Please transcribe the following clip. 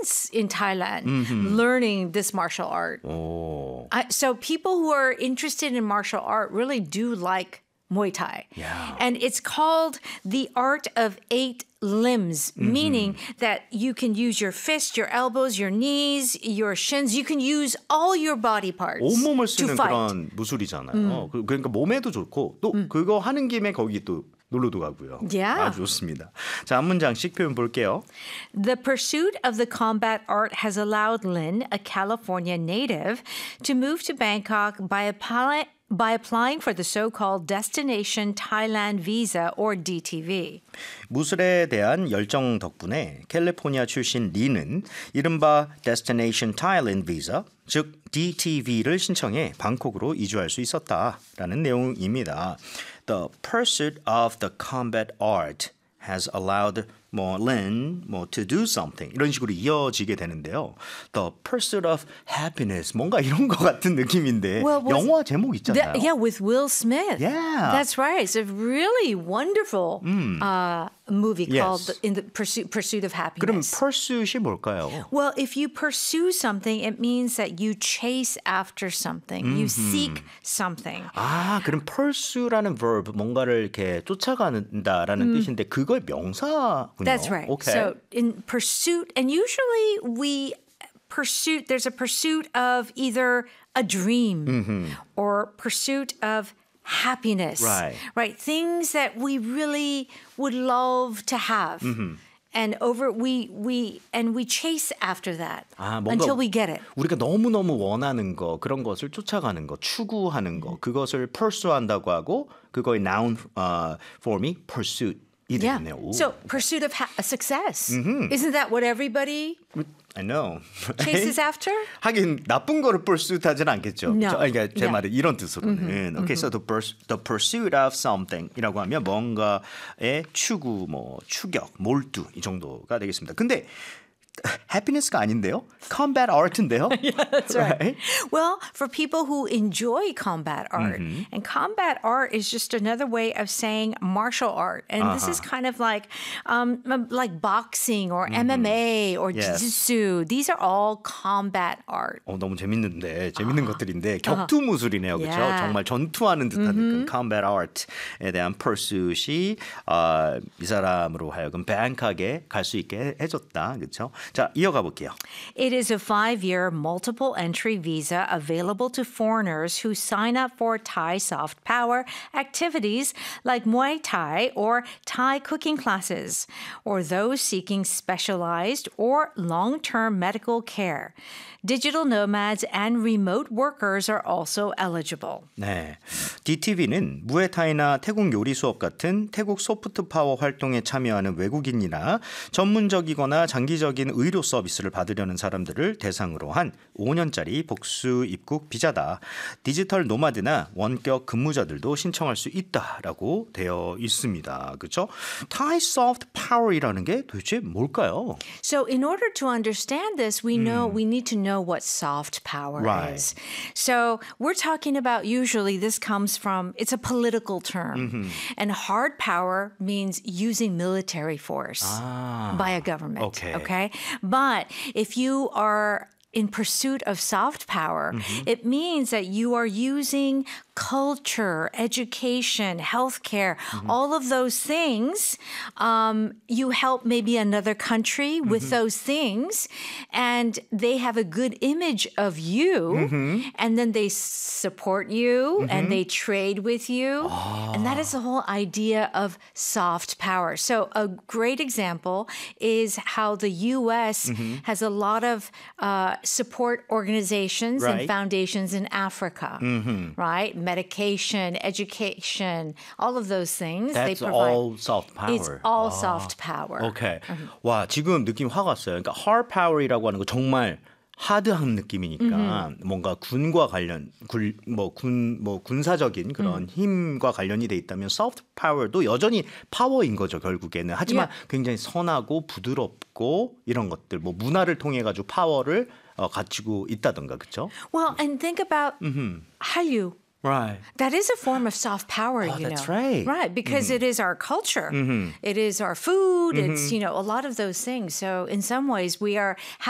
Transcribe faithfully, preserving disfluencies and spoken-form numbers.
months in Thailand mm-hmm. learning this martial art. Oh. I, so people who are interested in martial art really do like Muay Thai. Yeah. And it's called the art of eight limbs, mm-hmm. meaning that you can use your fists, your elbows, your knees, your shins. You can use all your body parts 온몸을 to 쓰는 fight. 그런 무술이잖아요. 음. 그, 그러니까 몸에도 좋고 또 음. 그거 하는 김에 거기 또 놀러도 가고요. Yeah. 아주 좋습니다. 자, 한 문장씩 표현 볼게요. The pursuit of the combat art has allowed Lin, a California native, to move to Bangkok by applying by applying for the so-called Destination Thailand Visa or D T V. 무술에 대한 열정 덕분에 캘리포니아 출신 리는 이른바 Destination Thailand Visa, 즉 D T V를 신청해 방콕으로 이주할 수 있었다라는 내용입니다. The pursuit of the combat art has allowed 뭐 Lin 뭐 to do something 이런 식으로 이어지게 되는데요. The pursuit of happiness 뭔가 이런 것 같은 느낌인데 well, with, 영화 제목 있잖아요. The, yeah, with Will Smith. Yeah, that's right. It's a really wonderful mm. uh, movie yes. called In the Pursuit Pursuit of Happiness. 그럼 pursuit이 뭘까요? Well, if you pursue something, it means that you chase after something. Mm-hmm. You seek something. 아, 그럼 pursue라는 verb 뭔가를 이렇게 쫓아간다라는 mm. 뜻인데 그걸 명사 That's right. Okay. So in pursuit, and usually we pursuit, there's a pursuit of either a dream mm-hmm. or pursuit of happiness. Right. Right. Things that we really would love to have. Mm-hmm. And over we we and we chase after that 아, until we get it. 우리가 너무너무 원하는 거 그런 것을 쫓아가는 거 추구하는 거 그것을 pursue한다고 하고 그거의 noun uh, form이 pursuit. Yeah. So pursuit of ha- success. Mm-hmm. Isn't that what everybody I know. chases after? 하긴 나쁜 거를 pursuit하지는 않겠죠. No. 저, 그러니까 제 yeah. 말은 이런 뜻으로는. Mm-hmm. Okay, so the, pers- the pursuit of something이라고 하면 뭔가의 추구, 뭐 추격, 몰두 이 정도가 되겠습니다. 근데 happiness가 아닌데요? combat art인데요? Yeah, that's right. right. Well, for people who enjoy combat art, mm-hmm. and combat art is just another way of saying martial art. And uh-huh. this is kind of like um, like boxing or mm-hmm. M M A or yes. jiu-jitsu. These are all combat art. 어, 너무 재밌는데, 재밌는 uh-huh. 것들인데 격투 무술이네요. 그렇죠? Yeah. 정말 전투하는 듯한 mm-hmm. combat art에 대한 pursuit이 어, 이 사람으로 하여금 뱅콕에 갈 수 있게 해줬다. 그렇죠? 자, 이어가 볼게요. It is a five-year multiple entry visa available to foreigners who sign up for Thai soft power activities like Muay Thai or Thai cooking classes, or those seeking specialized or long-term medical care. Digital nomads and remote workers are also eligible. 네, 디티비는 무에타이나 태국 요리 수업 같은 태국 소프트 파워 활동에 참여하는 외국인이나 전문적이거나 장기적인 의료 서비스를 받으려는 사람들을 대상으로 한 오 년짜리 복수 입국 비자다. 디지털 노마드나 원격 근무자들도 신청할 수 있다라고 되어 있습니다. 그렇죠? Thai soft power이라는 게 도대체 뭘까요? So in order to understand this, we know mm. we need to know what soft power right. is. So we're talking about usually this comes from, it's a political term. Mm-hmm. And hard power means using military force ah, by a government. Okay. Okay. But if you are in pursuit of soft power, mm-hmm. it means that you are using culture, education, healthcare, mm-hmm. all of those things. Um, you help maybe another country with mm-hmm. those things, and they have a good image of you, mm-hmm. and then they support you, mm-hmm. and they trade with you. Oh. And that is the whole idea of soft power. So a great example is how the U S mm-hmm. has a lot of uh, support organizations right. and foundations in Africa, mm-hmm. right? Medication, education, all of those things. That's they provide. all soft power. It's all 아, soft power. Okay. Mm-hmm. 와, 지금 느낌 확 왔어요. 그러니까 hard power이라고 하는 거 정말 하드한 느낌이니까 mm-hmm. 뭔가 군과 관련 뭐군 뭐 군사적인 그런 mm. 힘과 관련이 돼 있다면 soft power도 여전히 파워인 거죠, 결국에는. 하지만 yeah. 굉장히 선하고 부드럽고 이런 것들 뭐 문화를 통해 가지고 파워를 어, 갖추고 있다던가. 그렇죠? Well, and think about mm-hmm. 한류. Right. That is a form of soft power, oh, you that's know. right. Right, because mm-hmm. it is our culture. Mm-hmm. It is our food. Mm-hmm. It's, you know, a lot of those things. So in some ways we are